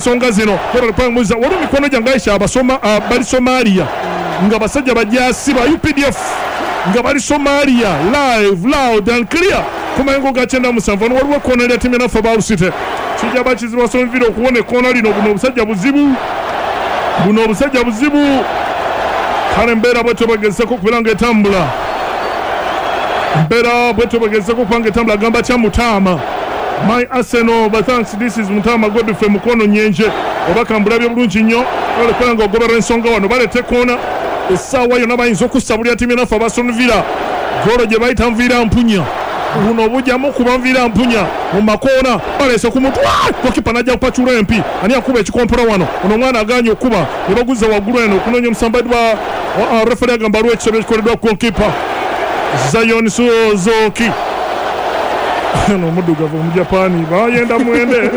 ensonga zino muza wali mikono gyange Aisha abasoma bali Somalia nga basajja bajasi ba UPDF nga bali Somalia live loud and clear kumango ga 97 waliwo kona lya timu nafa balusite kijja bakizibu basomvira okuwona kona lino buno obusajja buzibu kale mbeera bwetyo bagezeko kubiranga etambula kubanga etambula gamba kya Mutama my Arsenal but thanks this is Mutama Godfrey Mukono Nyenje obakambula byo bulungi nnyo olekanga ogobera ensonga wano balete kona essaawa yonna bayinza okusabulira timu nafa basonvira golo gye bayita nviira mpunya buno bujjamu kuba nviira mpunya mu makoona balese ku mutwe gokipa najja kupacula empi ani akuba ekikompolo wano ono omwana aganye okuba ne baguza waggulu eno okunoonya omusambadi wa referi agamba aliwo ekisobyo ekikoleddwa goalkeeper Zion Suzuki no muddugavu omujapani bayenda mwende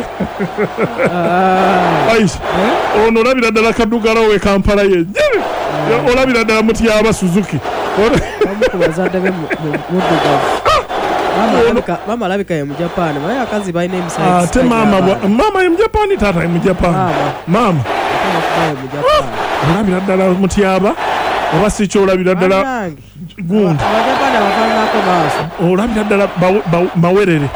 Aisha ono olabira ddala kaddugala we Kampala ye olabira ddala mutyaba Suzuki mama alabika ye mujapani baye akazi balina emisaya ate mama ye mujapani taata ye mujapani mama olabira ddala mutyaba oba si kyolabira ddala gundi olabira ddala mawerere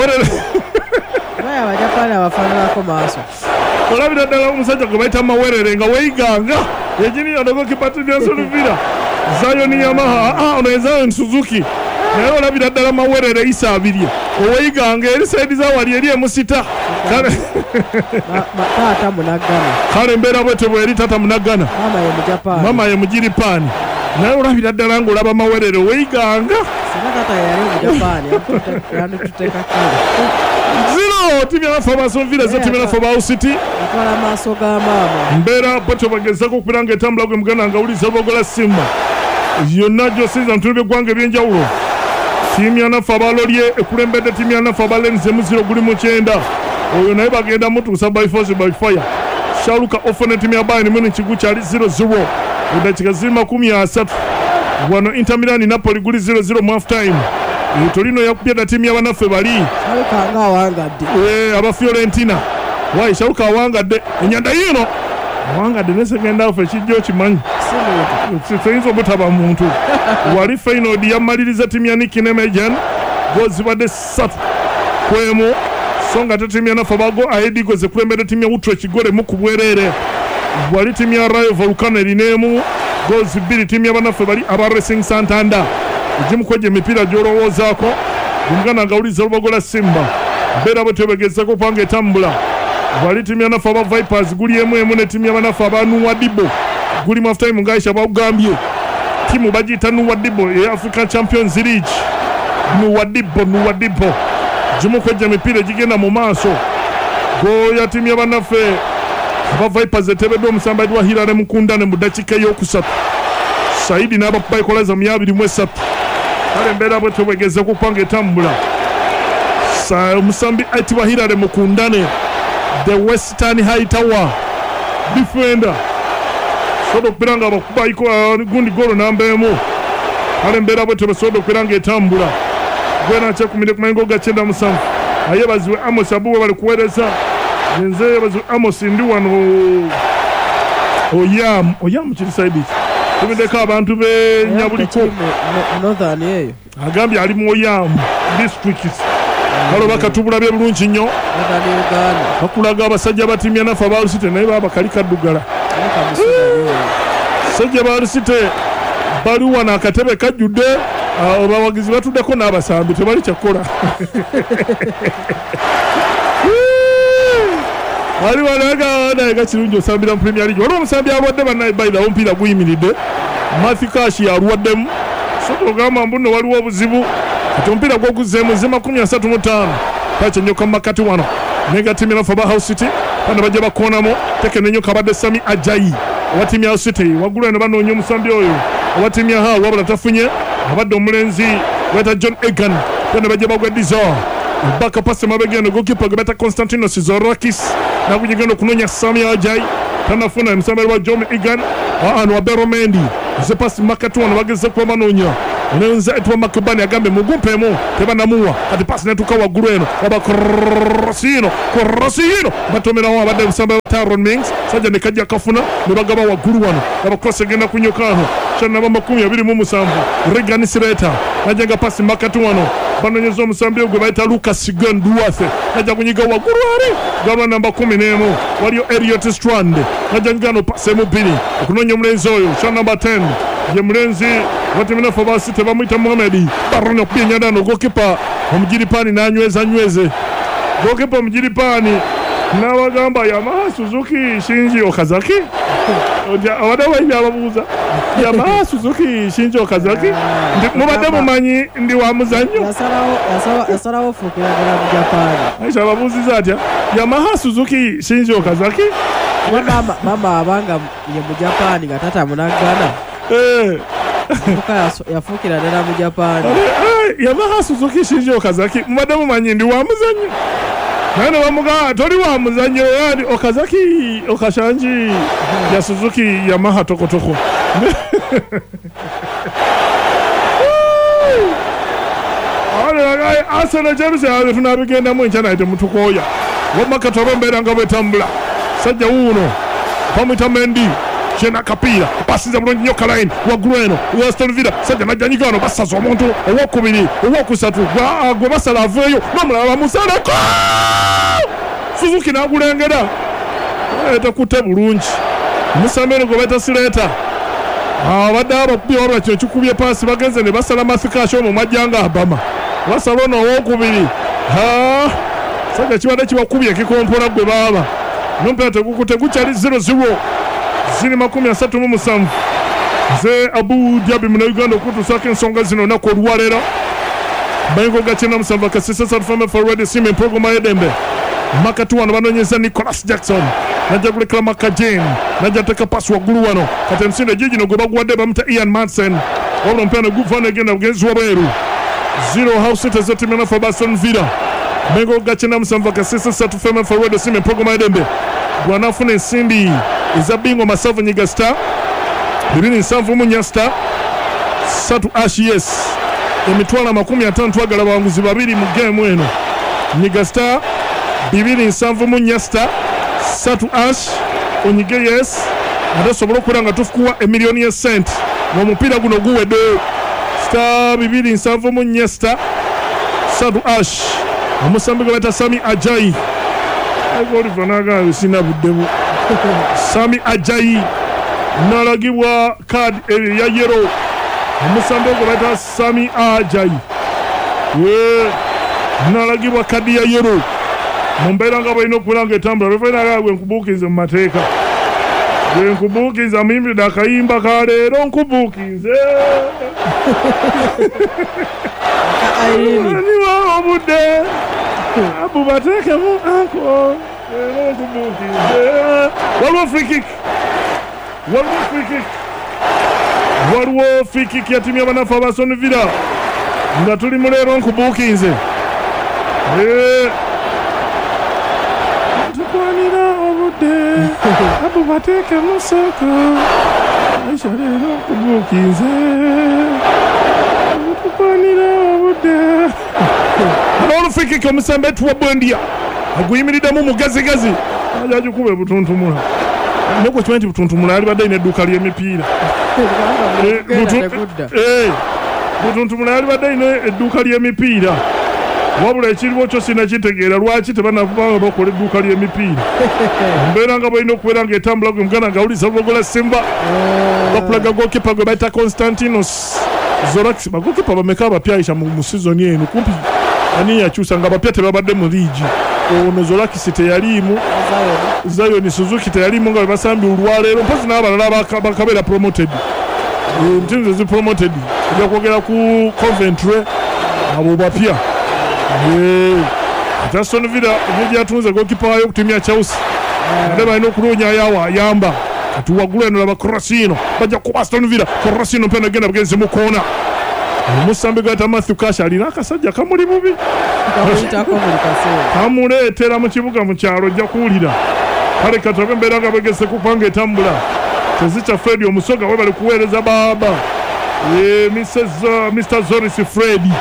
abajapani abafaananako maaso olabira ddala omusajja gwe bayita mawerere nga weeyiganga yegini yodogo kipatulyasoluvira Zion Yamaha ono Zion Suzuki naye olabira ddala mawerere isa abirye oweeyiganga eri saidi zawali eri emusita taata munaggana kale embeera bwete bweri taata munaggana mama ye mujiripani naye olabira ddala ng'olaba mawerere oweeyiganga zero timu yanafa basonvira zo timu yanafa bawusiti mbeera bwete bagezako okubira nga etambula gwe muganda nga wuliza bogola Simba yonna gyosiza ntulube eggwanga ebyenjawulo timu yanafa abalolye ekulembedde timu yanafa abalenze muziro guli mu 9 oyo naye bagenda mutuusa by force by fire Shaluka ofone timu ya Bayern Munich kigu kyali 0-0 edakika zirima 13 wano Inter Milan Napoli guli 0-0 mu half time Torino yakubya timu y'abanafe bali Shaluka nga awangadde aba Fiorentina wayi Shaluka awangadde enyanda yino awangadde nesegenda afe kijjo kimanyi siyinza obutaba muntu wali Feyenoord yamaliriza timu ya Nicky Nemejan gozi badde 3 kwemu songa timu ya nafa bago aidi goze kulembera timu ya Utrecht gole mu kubwerere wali timu ya Rayo Vallecano erinemu gozi 2 timu ya banafe bali aba Racing Santander jimu kweje emipira gyolowoozaako gumugana ngawuliza lubagola Simba mbeera bwe twebegezako panga etambula wali timu ya nafa aba Vipers guli emu ne timu ya banafe aba Nuwadibo guli mu half time ngaisha bagambye timu bagiyita Nuwadibo ya African Champions League Nuwadibo jimu kweje emipira gigenda mu maaso goya timu ya banafe aba Vipers etebedde omusambadi wa Hilary Mukundane mu dakika ey'okusatu Saidi n'aba bayikolaza mu 23 kale mbeera bwe twegeze kupanga etambula omusambi ayitibwa Hilary Mukundane the Western High Tower defender sodo okubira nga bakubayiko gundi golo namba emu kale mbeera bwe twesodo okubira nga etambula gwena kyekumire ku mayingo ga 97 ayebaziwe Amos Abuwe bali kuweereza nze yebaziwe Amos ndi wano oyam kiri saidi tumideko abantu be Nyabuliko Northern eyo agambye ali mu Oyam district kalo bakatubulabye bulungi nnyo bakulaga abasajja batimya nafa abalusite naye baba kali kaddugala sajja balusite bali wana akatebe kajjudde abawagizi batuddeko n'abasambi tebali kyakola ali wanaga kirungi osambira mu Premier League waliwo omusambi alwadde bannaye bayirawo omupiira guyimiridde Matthew Cash yalwaddemu so ogamba mbuno waliwo obuzibu kati omupiira gwoguzzeemu ze 35 pakyenyoka mu makati wano nega timu ya Faba House City bano bajja bakoonamu teke nenyoka abadde Sami Ajayi owa timu ya House City waggulu eno banoonya omusambi oyo owa timu ya Hull wabula tafunye abadde omulenzi weta John Egan bano bajja bagweddiza baka pasi mabegeno goalkeeper gwe bata Konstantinos Zorakis nakujigenda okunoonya Sami Ajayi tanafuna omusambi wa John Egan ano wa Beromendi ze pasi makati wano bageze kuba banoonya nenza etwa makubani agambe mugumpemu tebanamuwa kati pasi netuka waggulu eno waba Crossino batomerawo abadde busamba Tyrone Mings sajja ne kajja kafuna ne bagaba waggulu wano aba cross egenda kunyokano shana bamba 27 Regan Sireta najaga pasi makatu wano banonyeza omusambi gwe bayita Lucas Ganduwathe najja kunyiga waggulu ali galwa namba 11 waliyo Elliot Strand najja ngano pasi mu bini okunonya omulenzi oyo shana namba 10 ye mulenzi watemina fabasi tebamwita Mohamed barono kubinyandano gokipa omujiripani nanyweze gokipa omujiripani n'abagamba Yamaha Suzuki Shinji Okazaki abadde bayina ababuuza Yamaha Suzuki Shinji Okazaki mubadde mumanyi ndi wa muzannyo yasalawo fuukira ddala mu Japani aisha ababuuziza atya Yamaha Suzuki Shinji Okazaki mama abanga ye mu Japani nga tata munaggana yafuukira ddala mu Japani Yamaha Suzuki Shinji Okazaki mubadde mumanyi ndi wa muzannyo naye bamugaa toli wa muzannyo yani Okazaki Okashanji ya Suzuki Yamaha tokotoko Arsenal James yawe tunabigenda mu nchana ite mutukoya wamaka tobembera nga betambula sajja uno pamwita Mendy chena kapira basiza bulungi nyo kalaini waggulu eno Aston Villa sajja najjanyigano basaza omuntu owokubiri owokusatu gwe basala aveeyo nomulaba bamusaleko Suzuki nagulengera etakutte bulungi musamere gwe bayita Sireta abadde abakubi olwa kino kikubye paasi bagenze ne basala mafikasho mu majjanga abama basala ono owokubiri sajja kibadde kibakubye kikompola gwe baaba nompera tegukutte gukyali 0-0 ziri 37 nze Abu Dhabi muna Uganda okutuusako ensonga zino olunaku olwaleero bayingo gakyenda musanvu kasisa satufame forward simu empologoma y'eddembe makati wano banonyeza Nicholas Jackson najja kulekera Makajen najja teka pasi waggulu wano kati emisinde gigino gwe baguwadde bamuta Ian Madsen wabula omupiira ne guvaana egenda bugenzi wabweru 0 House City zetimena for Aston Villa bayingo gakyenda musanvu kasisa satufame forward simu empologoma y'eddembe gwanafuna ensimbi eza bingo masavu nyiga star 27 star 3 yes emitwala 50 twagala bawanguzi babiri mu game eno nyiga star 27 star 3 onyige yes ate sobola okubeera nga tufukuwa emiliyoni ya sente ng'omupiira guno guwedde star 27 star 3 omusambi gwe bayita Sami Ajayi Oliver nagambye sina buddemu Sami Ajayi nalagibwa card ya yellow omusambi gwe bayita Sami Ajayi nalagibwa kadi ya yellow mu mbeera nga balina okubeera ng'etambula refainaga gwe nkubuukinze mu mateeka gwe nkubuukinze amuyimbidde akayimba ka leero nkubuukinze niwa obudde abu bateekemu anko leero nkubuukinze waliwo free kick ya timu y'abanafu aba Aston Villa nga tuli mu leero nkubuukinze tukwanira obudde abu bateekemu soko aisha leero nkubuukinze tukwanira obudde free kick omusambe tuwa Bwendia aguyimiriddemu mugazigazi ajagikube butuntumula noko kimanyi butuntumula ali badde n'edduuka ly'emipiira butuntumula ali badde n'edduuka ly'emipiira wabula ekiriwo kyo sinakitegeera lwaki tebanavanga bakola edduuka ly'emipiira mbeera nga balina okubeera ng'etambula gwe muganda ngawuliza lulogola Simba bakulaga gokipa gwe bayita Konstantinos Zorakis bagokipa bameka abapyaisha mu sizoni eno kumpi ani yakyusa nga abapya tebabadde mu liigi ono Zorakis teyaliimu Zion Suzuki teyaliimu nga bebasambi olwaleero mpozi n'abalala bakabeera promoted entimu zi promoted ojja kwogera ku Coventry abo bapya Aston Villa gyatunze gokipa wayo okutimya Chelsea ate balina okuloonya ayawo ayamba kati waggulu eno laba Crossino bajja kuba Aston Villa Crossino mpena agenda bugenzi mu koona omusambi gata Matthew Cash alina akasajja kamuli bubi kamuleetera mu kibuga mu kyalo ojja kuwulira kale katobe embeera nga begese kupanga etambula tezikya Fred omusoga we bali kuweereza baaba Mr. Zoris Freddy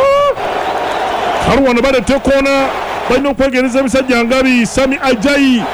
kale wano balete koona balina okwegereza emisajja ngabi Sami Ajayi